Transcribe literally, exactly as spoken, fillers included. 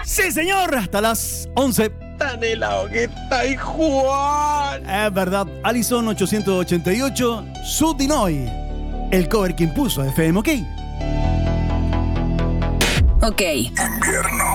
Sí, señor, hasta las once. Tan helado que está ahí, Juan. Es verdad, Allison ochocientos ochenta y ocho, Sudinoy, el cover que impuso F M OK. Ok. Invierno.